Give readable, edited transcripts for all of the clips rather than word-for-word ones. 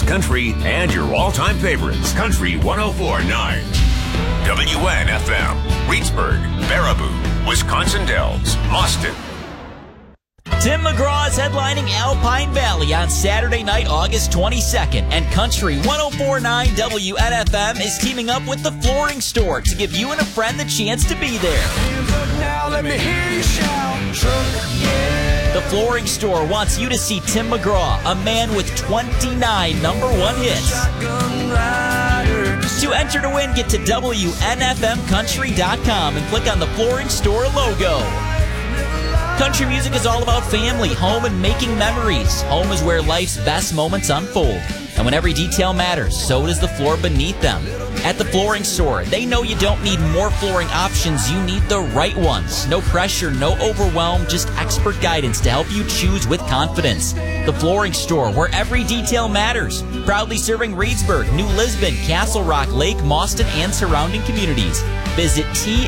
country, and your all-time favorites. Country 104.9. WNFM. Reedsburg, Baraboo, Wisconsin Dells, Austin. Tim McGraw is headlining Alpine Valley on Saturday night, August 22nd. And Country 104.9 WNFM is teaming up with the Flooring Store to give you and a friend the chance to be there. Now let me hear you shout, truck, yeah. The Flooring Store wants you to see Tim McGraw, a man with 29 #1 hits. To enter to win, get to WNFMCountry.com and click on the Flooring Store logo. Country music is all about family, home, and making memories. Home is where life's best moments unfold. And when every detail matters, so does the floor beneath them. At the Flooring Store, they know you don't need more flooring options, you need the right ones. No pressure, no overwhelm, just expert guidance to help you choose with confidence. The Flooring Store, where every detail matters. Proudly serving Reedsburg, New Lisbon, Castle Rock, Lake, Mauston, and surrounding communities. Visit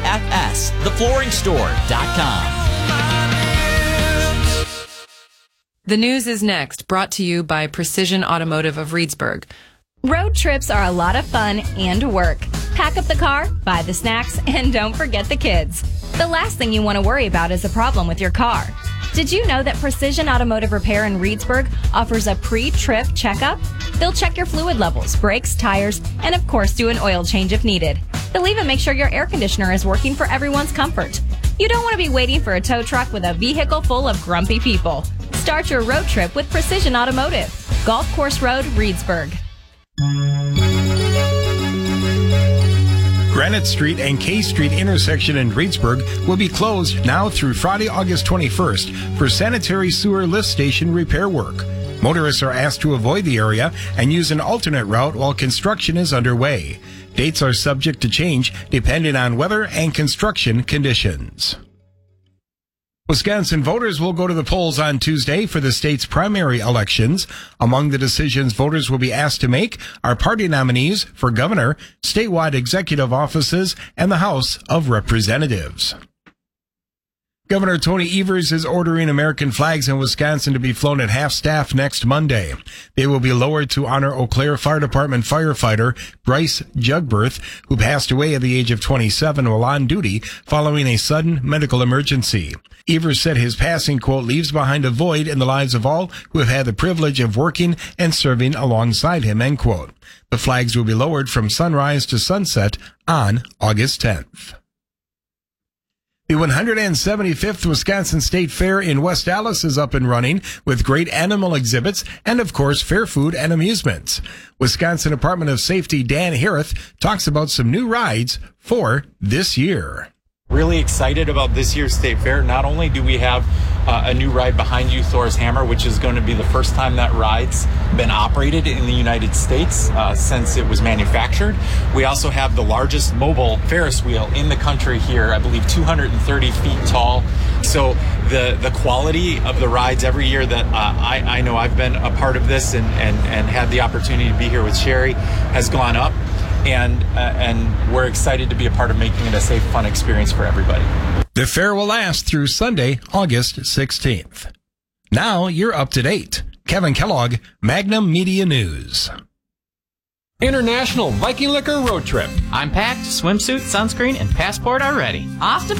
TFStheflooringstore.com. The news is next, brought to you by Precision Automotive of Reedsburg. Road trips are a lot of fun and work. Pack up the car, buy the snacks, and don't forget the kids. The last thing you want to worry about is a problem with your car. Did you know that Precision Automotive Repair in Reedsburg offers a pre-trip checkup? They'll check your fluid levels, brakes, tires, and of course do an oil change if needed. They'll even make sure your air conditioner is working for everyone's comfort. You don't want to be waiting for a tow truck with a vehicle full of grumpy people. Start your road trip with Precision Automotive. Golf Course Road, Reedsburg. Granite Street and K Street intersection in Reedsburg will be closed now through Friday, August 21st for sanitary sewer lift station repair work. Motorists are asked to avoid the area and use an alternate route while construction is underway. Dates are subject to change depending on weather and construction conditions. Wisconsin voters will go to the polls on Tuesday for the state's primary elections. Among the decisions voters will be asked to make are party nominees for governor, statewide executive offices, and the House of Representatives. Governor Tony Evers is ordering American flags in Wisconsin to be flown at half-staff next Monday. They will be lowered to honor Eau Claire Fire Department firefighter Bryce Jugberth, who passed away at the age of 27 while on duty following a sudden medical emergency. Evers said his passing, quote, leaves behind a void in the lives of all who have had the privilege of working and serving alongside him, end quote. The flags will be lowered from sunrise to sunset on August 10th. The 175th Wisconsin State Fair in West Allis is up and running with great animal exhibits and, of course, fair food and amusements. Wisconsin Department of Safety Dan Harith talks about some new rides for this year. Really excited about this year's State Fair. Not only do we have a new ride behind you, Thor's Hammer, which is going to be the first time that ride's been operated in the United States since it was manufactured. We also have the largest mobile Ferris wheel in the country here, I believe 230 feet tall. So the quality of the rides every year that I know I've been a part of this and had the opportunity to be here with Sherry has gone up. And we're excited to be a part of making it a safe, fun experience for everybody. The fair will last through Sunday, August 16th. Now you're up to date. Kevin Kellogg, Magnum Media News. International Viking Liquor Road Trip. I'm packed, swimsuit, sunscreen, and passport already. Off to